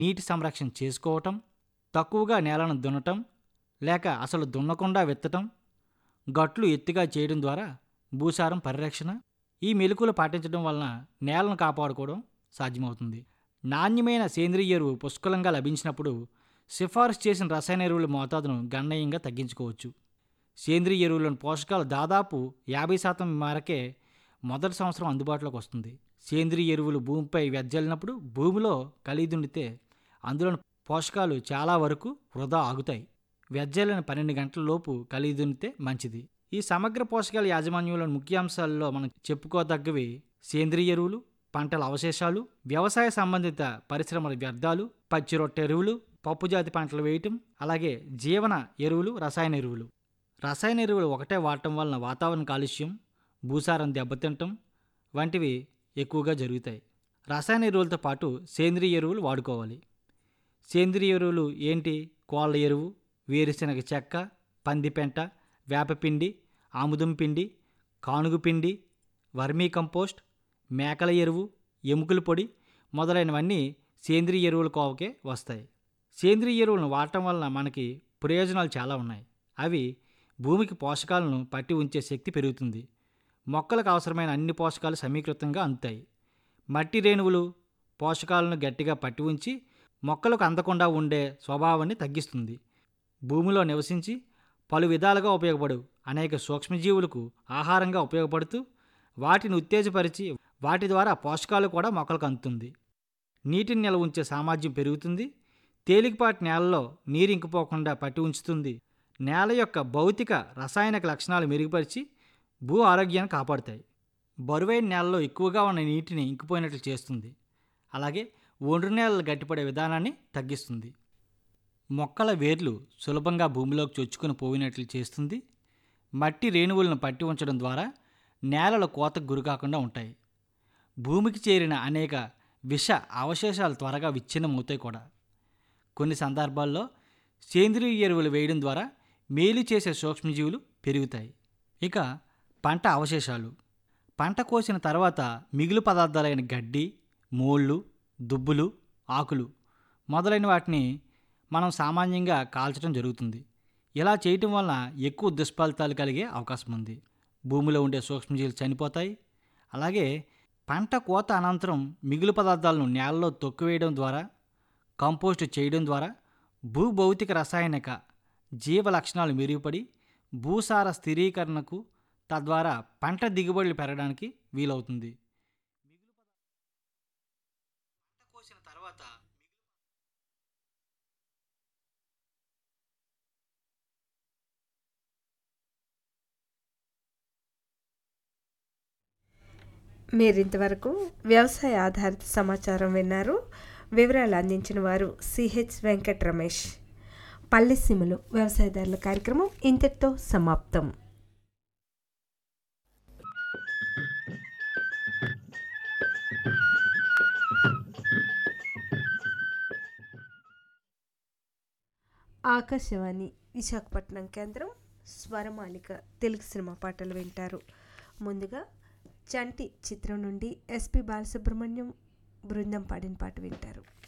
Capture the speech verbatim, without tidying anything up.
నీటి సంరక్షణ చేసుకోవటం, తక్కువగా నేలను దున్నటం లేక అసలు దున్నకుండా విత్తటం, గట్లు ఎత్తుగా చేయడం ద్వారా భూసారం పరిరక్షణ. ఈ మెలకువలు పాటించడం వలన నేలను కాపాడుకోవడం సాధ్యమవుతుంది. నాణ్యమైన సేంద్రియ ఎరువు పుష్కలంగా లభించినప్పుడు సిఫారసు చేసిన రసాయన ఎరువుల మోతాదును గణనీయంగా తగ్గించుకోవచ్చు. సేంద్రియ ఎరువులోని పోషకాలు దాదాపు యాభై శాతం మేరకే మొదటి సంవత్సరం అందుబాటులోకి వస్తుంది. సేంద్రియ ఎరువులు భూమిపై వెదజల్లినప్పుడు భూమిలో కలిదుండితే అందులోని పోషకాలు చాలా వరకు వృధా ఆగుతాయి. వెదజల్లిన పన్నెండు గంటల లోపు కలిదుండితే మంచిది. ఈ సమగ్ర పోషకాల యాజమాన్యంలోని ముఖ్యాంశాల్లో మనం చెప్పుకోదగ్గవి సేంద్రియ ఎరువులు, పంటల అవశేషాలు, వ్యవసాయ సంబంధిత పరిశ్రమల వ్యర్థాలు, పచ్చి రొట్టె ఎరువులు, పప్పుజాతి పంటలు వేయటం, అలాగే జీవన ఎరువులు, రసాయన ఎరువులు. రసాయన ఎరువులు ఒకటే వాడటం వలన వాతావరణ కాలుష్యం, భూసారం దెబ్బతింటం వంటివి ఎక్కువగా జరుగుతాయి. రసాయన ఎరువులతో పాటు సేంద్రియ ఎరువులు వాడుకోవాలి. సేంద్రియ ఎరువులు ఏంటి? కోళ్ళ ఎరువు, వేరుశనగ చెక్క, పందిపెంట, వేపపిండి, ఆముదం పిండి, కానుగు పిండి, వర్మీ కంపోస్ట్, మేకల ఎరువు, ఎముకల పొడి మొదలైనవన్నీ సేంద్రియ ఎరువుల కోవకే వస్తాయి. సేంద్రియ ఎరువులను వాడటం వలన మనకి ప్రయోజనాలు చాలా ఉన్నాయి. అవి భూమికి పోషకాలను పట్టి ఉంచే శక్తి పెరుగుతుంది. మొక్కలకు అవసరమైన అన్ని పోషకాలు సమీకృతంగా అందుతాయి. మట్టి రేణువులు పోషకాలను గట్టిగా పట్టి ఉంచి మొక్కలకు అందకుండా ఉండే స్వభావాన్ని తగ్గిస్తుంది. భూమిలో నివసించి పలు విధాలుగా ఉపయోగపడు అనేక సూక్ష్మజీవులకు ఆహారంగా ఉపయోగపడుతూ వాటిని ఉత్తేజపరిచి వాటి ద్వారా పోషకాలు కూడా మొక్కలకు అందుతుంది. నీటిని నిల్వ ఉంచే సామర్థ్యం పెరుగుతుంది. తేలికపాటి నేలలో నీరు ఇంకిపోకుండా పట్టి ఉంచుతుంది. నేల యొక్క భౌతిక రసాయనిక లక్షణాలు మెరుగుపరిచి భూ ఆరోగ్యాన్ని కాపాడుతాయి. బరువైన నేలలో ఎక్కువగా ఉన్న నీటిని ఇంకిపోయినట్లు చేస్తుంది. అలాగే ఒండ్రు నేలలు గట్టిపడే విధానాన్ని తగ్గిస్తుంది. మొక్కల వేర్లు సులభంగా భూమిలోకి చొచ్చుకొని పోయినట్లు చేస్తుంది. మట్టి రేణువులను పట్టి ఉంచడం ద్వారా నేలల కోతకు గురికాకుండా ఉంటాయి. భూమికి చేరిన అనేక విష అవశేషాలు త్వరగా విచ్ఛిన్నమవుతాయి కూడా. కొన్ని సందర్భాల్లో సేంద్రియ ఎరువులు వేయడం ద్వారా మేలు చేసే సూక్ష్మజీవులు పెరుగుతాయి. ఇక పంట అవశేషాలు. పంట కోసిన తర్వాత మిగులు పదార్థాలైన గడ్డి, మోళ్ళు, దుబ్బులు, ఆకులు మొదలైన వాటిని మనం సామాన్యంగా కాల్చడం జరుగుతుంది. ఇలా చేయటం వలన ఎక్కువ దుష్ఫలితాలు కలిగే అవకాశం ఉంది. భూమిలో ఉండే సూక్ష్మజీవులు చనిపోతాయి. అలాగే పంట కోత అనంతరం మిగులు పదార్థాలను నేలలో తొక్కివేయడం ద్వారా, కంపోస్ట్ చేయడం ద్వారా భూభౌతిక రసాయనిక జీవ లక్షణాలు మెరుగుపడి భూసార స్థిరీకరణకు, తద్వారా పంట దిగుబడులు పెరగడానికి వీలవుతుంది. పంట కోసిన తర్వాత మీరింతవరకు వ్యవసాయ ఆధారిత సమాచారం విన్నారు. వివరాలు అందించిన వారు సిహెచ్ వెంకట రమేష్. పల్లెసీమలు వ్యవసాయదారుల కార్యక్రమం ఇంతటితో సమాప్తం. ఆకాశవాణి విశాఖపట్నం కేంద్రం. స్వరమాలిక తెలుగు సినిమా పాటలు వింటారు. ముందుగా చంటి చిత్రం నుండి ఎస్పి బాలసుబ్రహ్మణ్యం బృందం పాడిన పాట వింటారు.